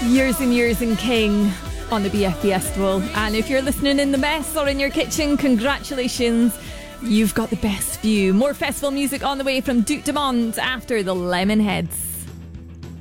Years and Years in King on the BF Festival. And if you're listening in the mess or in your kitchen, congratulations, you've got the best view. More festival music on the way from Duke Dumont after the Lemonheads.